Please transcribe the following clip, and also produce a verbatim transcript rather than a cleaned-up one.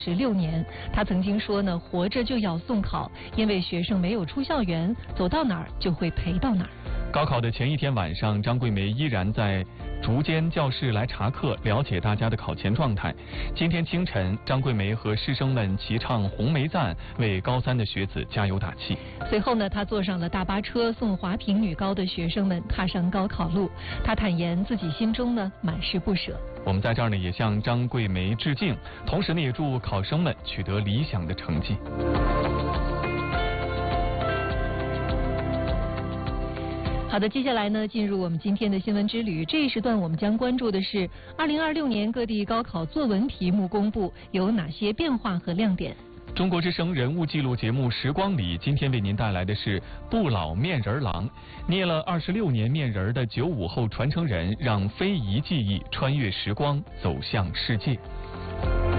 十六年，他曾经说呢，活着就要送考，因为学生没有出校园，走到哪儿就会陪到哪儿。 高考的前一天晚上，张桂梅依然在竹间教室来查课，了解大家的考前状态。今天清晨，张桂梅和师生们齐唱《红梅赞》，为高三的学子加油打气。 随后呢，她坐上了大巴车，送华坪女高的学生们踏上高考路。她坦言自己心中呢满是不舍。 我们在这儿呢也向张桂梅致敬，同时呢也祝考生们取得理想的成绩。 好的，接下来呢，进入我们今天的新闻之旅。这一时段我们将关注的是二零二六年各地高考作文题目公布有哪些变化和亮点。 中国之声人物记录节目《时光里》今天为您带来的是不老面人郎，捏了二十六年面人的九五后传承人，让非遗技艺穿越时光，走向世界。